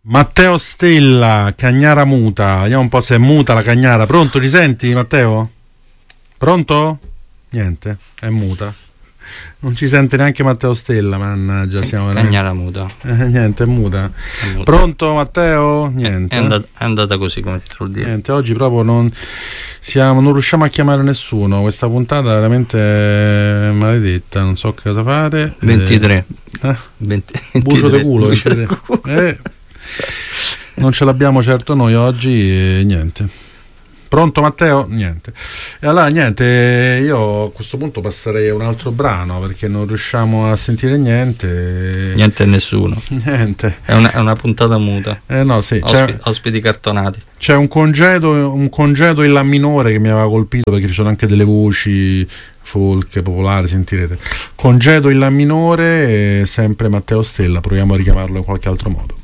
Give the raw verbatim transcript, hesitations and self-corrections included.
Matteo Stella, Cagnara muta. Vediamo un po' se è muta la Cagnara. Pronto, ti senti, Matteo? Pronto? Niente, è muta. Non ci sente neanche Matteo Stella, mannaggia, siamo veramente... Cagnara muta. Eh, niente, è muta. È muta. Pronto, Matteo? Niente. È, è, andata, è andata così, come si suol dire. Niente, oggi proprio non siamo, non riusciamo a chiamare nessuno. Questa puntata è veramente maledetta, non so che cosa fare. ventitré. Eh? venti, Bucio ventitré. de culo, Bucio de ventitré. culo. Eh, non ce l'abbiamo certo noi oggi e niente. Pronto Matteo? Niente. E allora niente, io a questo punto passerei a un altro brano perché non riusciamo a sentire niente. Niente e nessuno. Niente. È una, è una puntata muta. Eh no, sì. Ospi- C'è, ospiti cartonati. c'è un congedo, un congedo in La minore che mi aveva colpito perché ci sono anche delle voci folk, popolari, sentirete. Congedo in La minore, sempre Matteo Stella, proviamo a richiamarlo in qualche altro modo.